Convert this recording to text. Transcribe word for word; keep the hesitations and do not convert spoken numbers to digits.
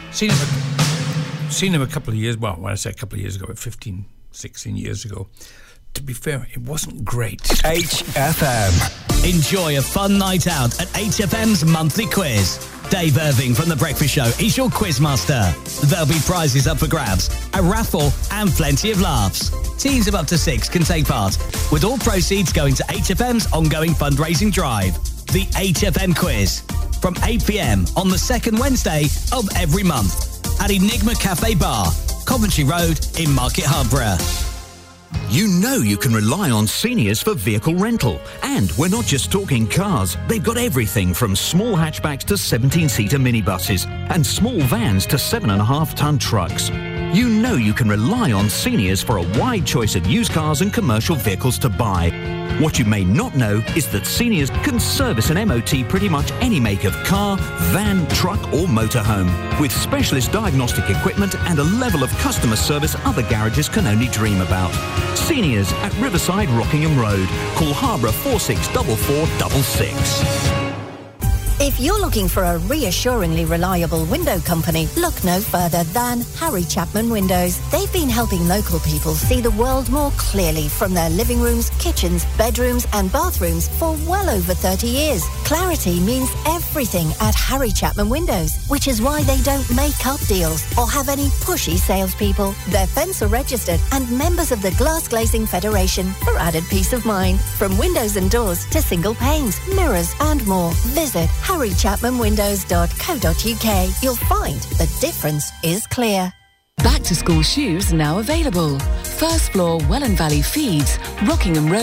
Seen him, seen him a couple of years, well, when I say a couple of years ago, fifteen, sixteen years ago. To be fair, it wasn't great. H F M. Enjoy a fun night out at H F M's monthly quiz. Dave Irving from The Breakfast Show is your quizmaster. There'll be prizes up for grabs, a raffle and plenty of laughs. Teams of up to six can take part, with all proceeds going to H F M's ongoing fundraising drive. The H F M Quiz, from eight p.m. on the second Wednesday of every month at Enigma Cafe Bar, Coventry Road in Market Harborough. You know you can rely on Seniors for vehicle rental. And we're not just talking cars. They've got everything from small hatchbacks to seventeen-seater minibuses and small vans to seven and a half ton trucks. You know you can rely on Seniors for a wide choice of used cars and commercial vehicles to buy. What you may not know is that Seniors can service an M O T pretty much any make of car, van, truck or motorhome, with specialist diagnostic equipment and a level of customer service other garages can only dream about. Seniors at Riverside Rockingham Road. Call Harborough four six four four six six. If you're looking for a reassuringly reliable window company, look no further than Harry Chapman Windows. They've been helping local people see the world more clearly from their living rooms, kitchens, bedrooms and bathrooms for well over thirty years. Clarity means everything at Harry Chapman Windows, which is why they don't make up deals or have any pushy salespeople. They're Fencer registered and members of the Glass Glazing Federation for added peace of mind. From windows and doors to single panes, mirrors and more. Visit harry chapman windows dot co dot uk. You'll find the difference is clear. Back to school shoes now available. First floor Welland Valley Feeds, Rockingham Road.